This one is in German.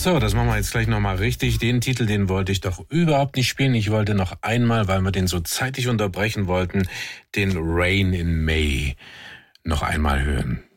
So, das machen wir jetzt gleich nochmal richtig. Den Titel, den wollte ich doch überhaupt nicht spielen. Ich wollte noch einmal, weil wir den so zeitig unterbrechen wollten, den Rain in May noch einmal hören.